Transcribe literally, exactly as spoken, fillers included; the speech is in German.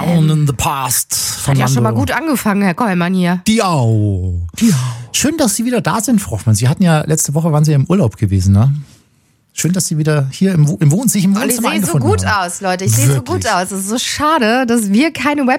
Down in the Past von Hat ja Lando. schon mal gut angefangen, Herr Kollmann hier. Diau. Diau. Schön, dass Sie wieder da sind, Frau Hoffmann. Sie hatten ja, letzte Woche waren Sie ja im Urlaub gewesen, ne? Schön, dass Sie wieder hier im, im Wohn sich im Und ich Wohnzimmer sehe so eingefunden gut haben. aus, Leute. Ich sehe so gut Wirklich. aus. Es ist so schade, dass wir keine Webcam